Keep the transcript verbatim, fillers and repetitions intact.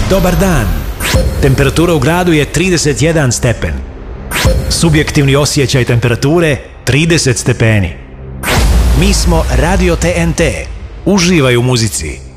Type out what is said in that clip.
Dobar dan. Temperatura u gradu je trideset jedan stepen. Subjektivni osjećaj temperature trideset stepeni. Mi smo Radio T N T. Uživaj u muzici.